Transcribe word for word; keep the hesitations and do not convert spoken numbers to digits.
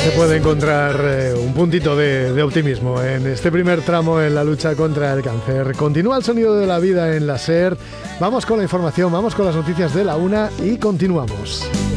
Se puede encontrar eh, un puntito de, de optimismo en este primer tramo en la lucha contra el cáncer. Continúa el sonido de la vida en la SER. Vamos con la información, vamos con las noticias de la una y continuamos.